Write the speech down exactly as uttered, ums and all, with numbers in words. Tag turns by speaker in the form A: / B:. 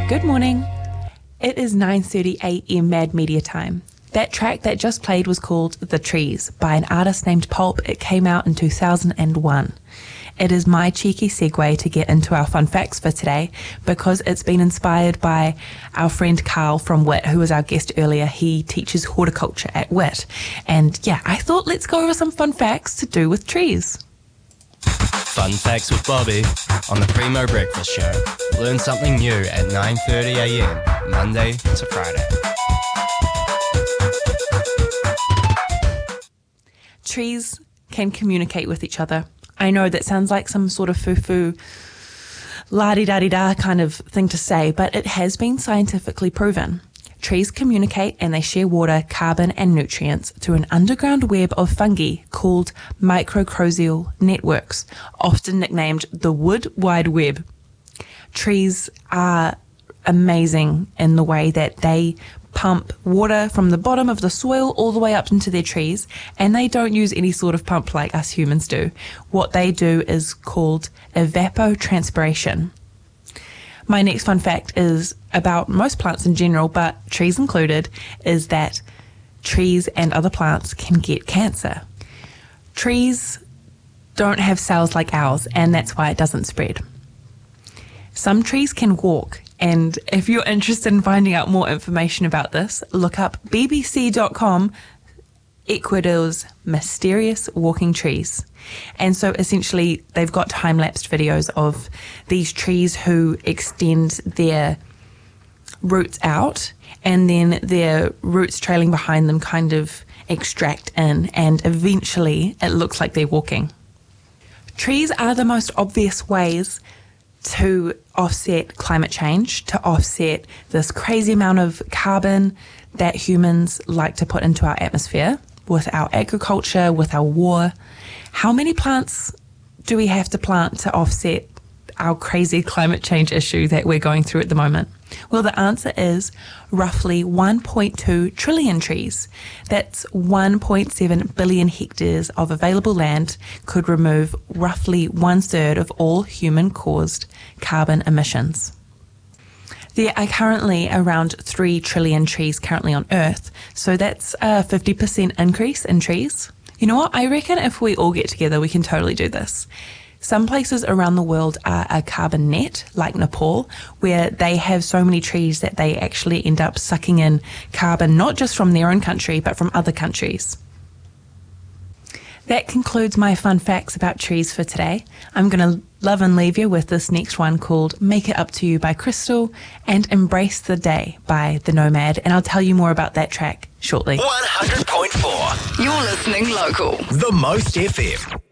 A: Good morning. It is nine thirty a m Mad Media time. That track that just played was called The Trees by an artist named Pulp. It came out in two thousand one. It is my cheeky segue to get into our fun facts for today because it's been inspired by our friend Carl from W I T, who was our guest earlier. He teaches horticulture at W I T. And yeah, I thought let's go over some fun facts to do with trees.
B: Fun Facts with Bobby on the Primo Breakfast Show. Learn something new at nine thirty a m, Monday to Friday.
A: Trees can communicate with each other. I know that sounds like some sort of foo-foo, la-di-da-di-da kind of thing to say, but it has been scientifically proven. Trees communicate and they share water, carbon and nutrients through an underground web of fungi called mycorrhizal networks, often nicknamed the Wood Wide Web. Trees are amazing in the way that they pump water from the bottom of the soil all the way up into their trees, and they don't use any sort of pump like us humans do. What they do is called evapotranspiration. My next fun fact is about most plants in general, but trees included, is that trees and other plants can get cancer. Trees don't have cells like ours, and that's why it doesn't spread. Some trees can walk, and if you're interested in finding out more information about this, look up b b c dot com, Ecuador's mysterious walking trees. And so essentially they've got time-lapsed videos of these trees who extend their roots out, and then their roots trailing behind them kind of extract in, and eventually it looks like they're walking. Trees are the most obvious ways to offset climate change, to offset this crazy amount of carbon that humans like to put into our atmosphere with our agriculture, with our war. How many plants do we have to plant to offset our crazy climate change issue that we're going through at the moment? Well, the answer is roughly one point two trillion trees. That's one point seven billion hectares of available land, could remove roughly one third of all human-caused carbon emissions. There are currently around three trillion trees currently on Earth, so that's a fifty percent increase in trees. You know what? I reckon if we all get together, we can totally do this. Some places around the world are a carbon net, like Nepal, where they have so many trees that they actually end up sucking in carbon, not just from their own country, but from other countries. That concludes my fun facts about trees for today. I'm going to love and leave you with this next one called Make It Up To You by Crystal and Embrace the Day by The Nomad, and I'll tell you more about that track shortly.
C: one hundred point four.
D: You're listening local.
C: The Most F M.